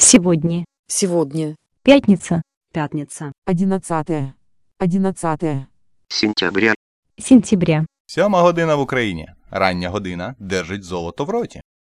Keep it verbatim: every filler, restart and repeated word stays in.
Сегодня. Сегодня. Пятница. Пятница. Одиннадцатое. Одиннадцатое. Сентября. Сентября. Сьома година в Україні. Рання година держить золото в роті.